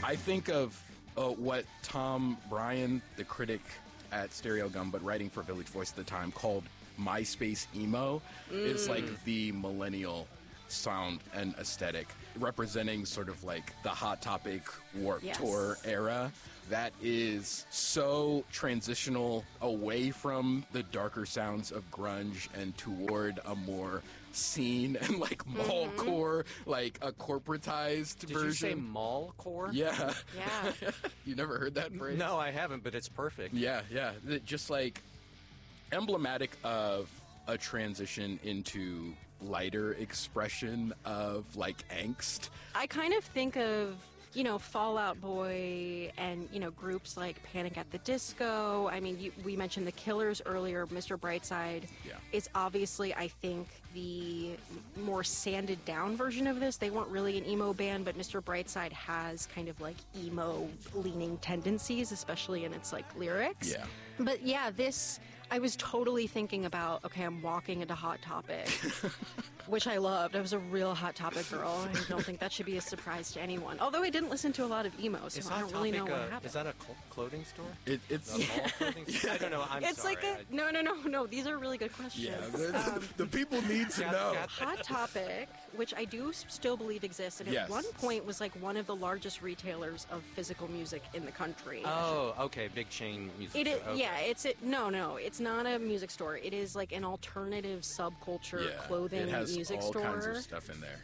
I think of what Tom Bryan, the critic at Stereogum, but writing for Village Voice at the time, called MySpace emo. It's like the millennial sound and aesthetic, representing sort of like the Hot Topic Warped Tour era. That is so transitional away from the darker sounds of grunge and toward a more scene and like mallcore, like a corporatized version. Did you say mallcore? Yeah. Yeah. You never heard that phrase? No, I haven't, but it's perfect. Yeah. Just like emblematic of a transition into lighter expression of like angst. I kind of think of, Fall Out Boy and, groups like Panic at the Disco. I mean, we mentioned the Killers earlier. Mr. Brightside is obviously, I think, the more sanded down version of this. They weren't really an emo band, but Mr. Brightside has kind of like emo leaning tendencies, especially in its like lyrics. Yeah. But yeah, I was totally thinking about, okay, I'm walking into Hot Topic, which I loved. I was a real Hot Topic girl. I don't think that should be a surprise to anyone. Although I didn't listen to a lot of emo, so I don't really know what happened. Is that a clothing store? It's a mall clothing store? I don't know. It's sorry. like no. These are really good questions. Yeah, the people need to know. Hot Topic, which I do still believe exists, and at one point was like one of the largest retailers of physical music in the country. Oh, okay, big chain music store. Okay. Yeah, it's not a music store. It is like an alternative subculture clothing music store. It has all kinds of stuff in there.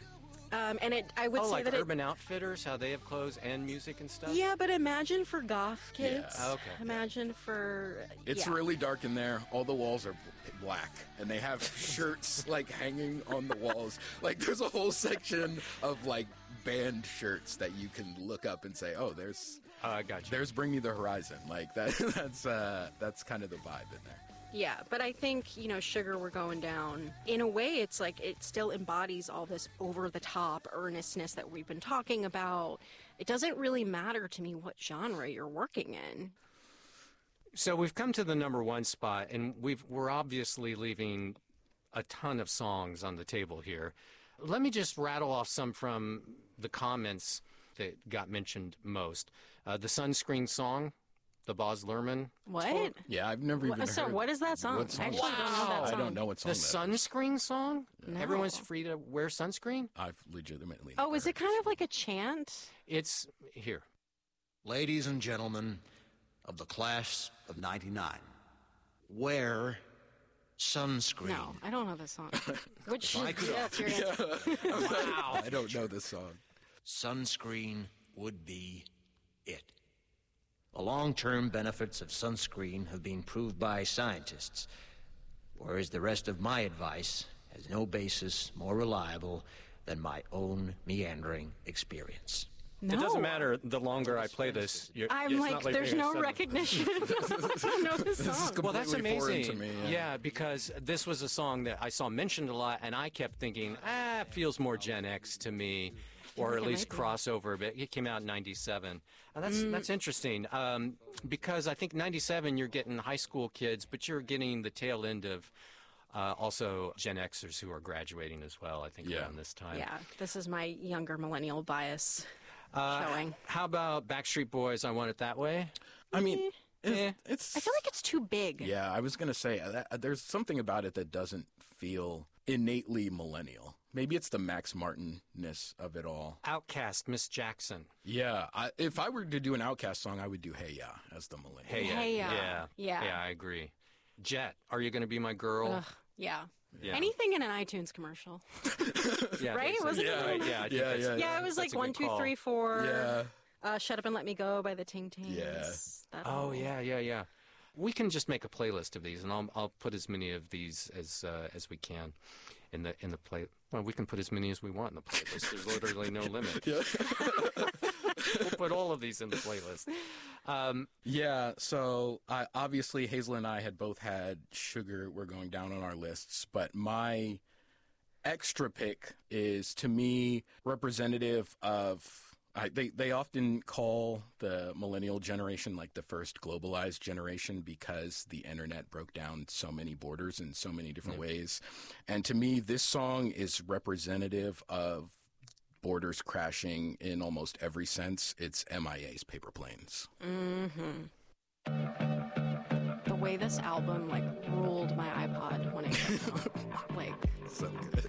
I would say like that Urban Outfitters, how they have clothes and music and stuff? Yeah, but imagine for goth kids. Yeah. Okay. Imagine for... It's really dark in there. All the walls are black. And they have shirts, like, hanging on the walls. Like, there's a whole section of, like, band shirts that you can look up and say, oh, there's... I got you. There's Bring Me the Horizon. Like, that's kind of the vibe in there. Yeah, but I think, Sugar We're Going Down, in a way, it's like it still embodies all this over-the-top earnestness that we've been talking about. It doesn't really matter to me what genre you're working in. So we've come to the number one spot, and we're obviously leaving a ton of songs on the table here. Let me just rattle off some from the comments that got mentioned most. The Sunscreen song. The Baz Luhrmann. What? Yeah, I've never even heard. What is that song? What song? I actually don't know that song. I don't know what song The Sunscreen song? No. Everyone's free to wear sunscreen? I've legitimately Oh, is it kind of like a chant? It's here. Ladies and gentlemen of the class of 99, wear sunscreen. No, I don't know this song. Which I could that's your answer. Wow. I don't know this song. Sunscreen would be it. The long-term benefits of sunscreen have been proved by scientists, whereas the rest of my advice has no basis more reliable than my own meandering experience. No. It doesn't matter the longer I play this. I'm like, there's no recognition. I don't know this song. Well, that's amazing. To me, yeah, because this was a song that I saw mentioned a lot, and I kept thinking, it feels more Gen X to me. Or at least crossover, but it came out in 97. That's interesting, because I think 97 you're getting high school kids, but you're getting the tail end of also Gen Xers who are graduating as well, I think, around this time. Yeah, this is my younger millennial bias showing. How about Backstreet Boys, I Want It That Way? I mean... It's. I feel like it's too big. Yeah, I was going to say, there's something about it that doesn't feel innately millennial. Maybe it's the Max Martin-ness of it all. Outkast, Miss Jackson. Yeah, if I were to do an Outkast song, I would do Hey Ya as the millennial. Hey Ya. Yeah. Yeah, I agree. Jet, Are You Gonna Be My Girl? Ugh, yeah. Anything in an iTunes commercial. Yeah, right? Was it? Yeah, it was like 1, 2, 3, 4. Yeah. Shut Up and Let Me Go by the Ting Tings. Yeah. Yeah. We can just make a playlist of these, and I'll put as many of these as we can in the play. Well, we can put as many as we want in the playlist. There's literally no limit. We'll put all of these in the playlist. So obviously Hazel and I had both had Sugar We're Going Down on our lists, but my extra pick is, to me, representative of... They often call the millennial generation like the first globalized generation because the internet broke down so many borders in so many different ways. And to me, this song is representative of borders crashing in almost every sense, it's MIA's Paper Planes. The way this album like ruled my iPod when it came out, like So good.